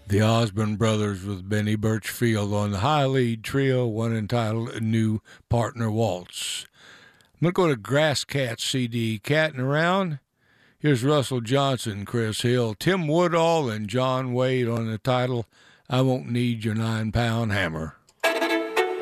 The Osborne Brothers with Benny Birchfield on the high lead trio, one entitled New Partner Waltz. I'm going to go to Grass Cat CD, Catting Around. Here's Russell Johnson, Chris Hill, Tim Woodall, and John Wade on the title I Won't Need Your 9-Pound Hammer.